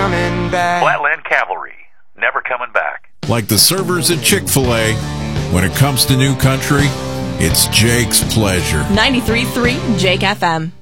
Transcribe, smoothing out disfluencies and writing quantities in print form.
coming back. Flatland Cavalry, never coming back. Like the servers at Chick-fil-A, when it comes to new country, it's Jake's pleasure. 93.3 Jake FM.